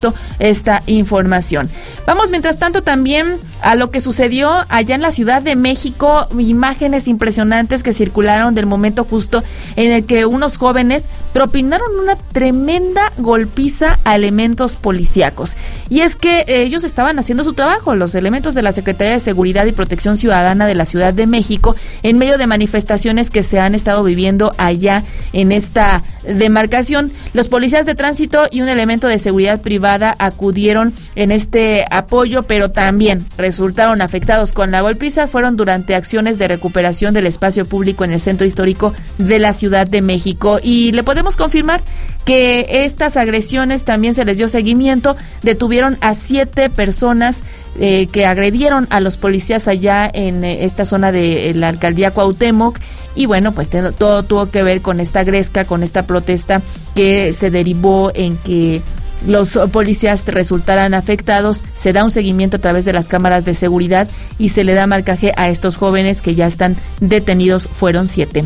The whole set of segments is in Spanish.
supuesto, esta información. Vamos, mientras tanto, también a lo que sucedió allá en la Ciudad de México. Imágenes impresionantes que circularon del momento justo en el que unos jóvenes propinaron una tremenda golpiza a elementos policíacos. Y es que ellos estaban haciendo su trabajo, los elementos de la Secretaría de Seguridad y Protección Ciudadana de la Ciudad de México, en medio de manifestaciones que se han estado viviendo allá en esta demarcación. Los policías de tránsito y un elemento de seguridad privada acudieron en este apoyo, pero también resultaron afectados con la golpiza. Fueron durante acciones de recuperación del espacio público en el centro histórico de la Ciudad de México. Y le podemos confirmar que estas agresiones también se les dio seguimiento. Detuvieron a 7 personas que agredieron a los policías allá en esta zona de la alcaldía Cuauhtémoc. Y bueno, pues todo tuvo que ver con esta gresca, con esta protesta que se derivó en que los policías resultaran afectados. Se da un seguimiento a través de las cámaras de seguridad y se le da marcaje a estos jóvenes que ya están detenidos. Fueron 7.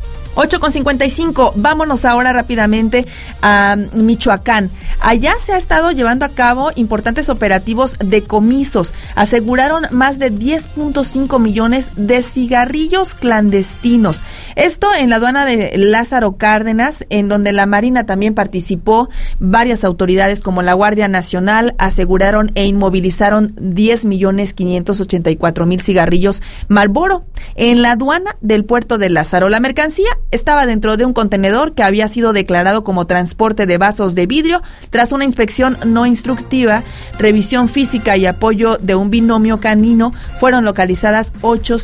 8:55, vámonos ahora rápidamente a Michoacán. Allá se ha estado llevando a cabo importantes operativos decomisos. Aseguraron más de 10.5 millones de cigarrillos clandestinos. Esto en la aduana de Lázaro Cárdenas, en donde la Marina también participó. Varias autoridades como la Guardia Nacional aseguraron e inmovilizaron 10.584.000 cigarrillos Marlboro en la aduana del puerto de Lázaro. La mercancía estaba dentro de un contenedor que había sido declarado como transporte de vasos de vidrio. Tras una inspección no instructiva, revisión física y apoyo de un binomio canino, fueron localizadas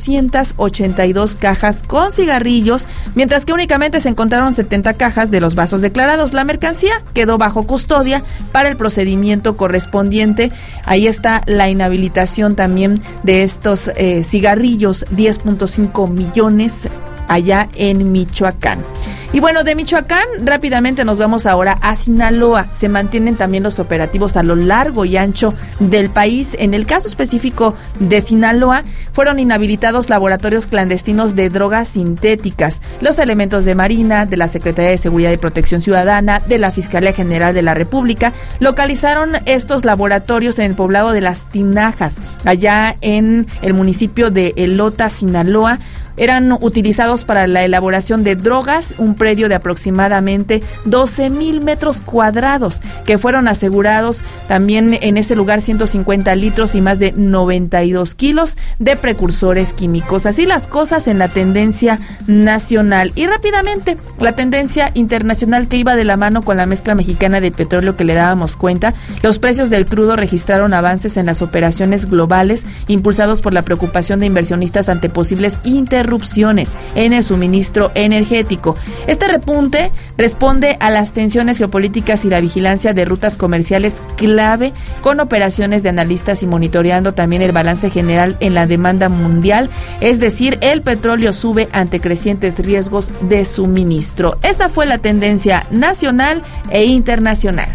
882 cajas con cigarrillos, mientras que únicamente se encontraron 70 cajas de los vasos declarados. La mercancía quedó bajo custodia para el procedimiento correspondiente. Ahí está la inhabilitación también de estos cigarrillos, 10.5 millones allá en Michoacán. Y bueno, de Michoacán rápidamente nos vamos ahora a Sinaloa. Se mantienen también los operativos a lo largo y ancho del país. En el caso específico de Sinaloa, fueron inhabilitados laboratorios clandestinos de drogas sintéticas. Los elementos de Marina, de la Secretaría de Seguridad y Protección Ciudadana, de la Fiscalía General de la República, localizaron estos laboratorios en el poblado de Las Tinajas, allá en el municipio de Elota, Sinaloa. Eran utilizados para la elaboración de drogas, un predio de aproximadamente 12,000 metros cuadrados, que fueron asegurados también en ese lugar 150 litros y más de 92 kilos de precursores químicos. Así las cosas en la tendencia nacional. Y rápidamente, la tendencia internacional que iba de la mano con la mezcla mexicana de petróleo que le dábamos cuenta. Los precios del crudo registraron avances en las operaciones globales, impulsados por la preocupación de inversionistas ante posibles interrupciones en el suministro energético. Este repunte responde a las tensiones geopolíticas y la vigilancia de rutas comerciales clave, con operaciones de analistas y monitoreando también el balance general en la demanda mundial, es decir, el petróleo sube ante crecientes riesgos de suministro. Esa fue la tendencia nacional e internacional.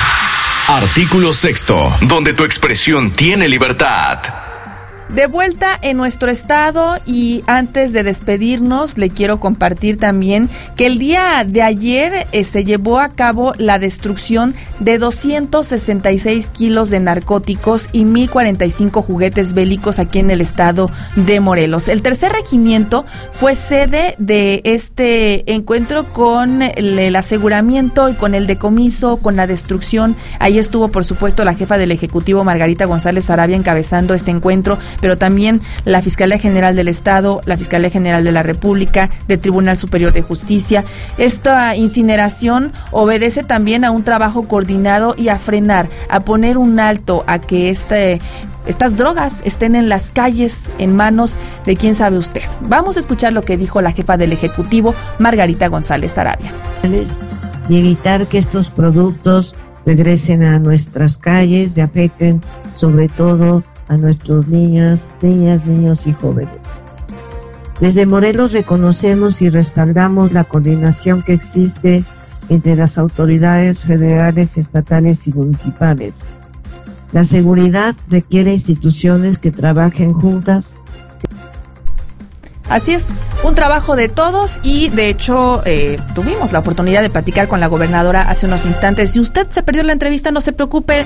Artículo 6, donde tu expresión tiene libertad. De vuelta en nuestro estado, y antes de despedirnos le quiero compartir también que el día de ayer se llevó a cabo la destrucción de 266 kilos de narcóticos y 1,045 juguetes bélicos aquí en el estado de Morelos. El tercer regimiento fue sede de este encuentro con el aseguramiento y con el decomiso, con la destrucción. Ahí estuvo, por supuesto, la jefa del Ejecutivo, Margarita González Arabia, encabezando este encuentro, pero también la Fiscalía General del Estado, la Fiscalía General de la República, del Tribunal Superior de Justicia. Esta incineración obedece también a un trabajo coordinado y a frenar, a poner un alto a que estas drogas estén en las calles, en manos de quién sabe usted. Vamos a escuchar lo que dijo la jefa del Ejecutivo, Margarita González Arabia. Y evitar que estos productos regresen a nuestras calles y afecten sobre todo a nuestros niños y jóvenes. Desde Morelos reconocemos y respaldamos la coordinación que existe entre las autoridades federales, estatales y municipales. La seguridad requiere instituciones que trabajen juntas. Así es, un trabajo de todos, y de hecho tuvimos la oportunidad de platicar con la gobernadora hace unos instantes. Si usted se perdió la entrevista, no se preocupe,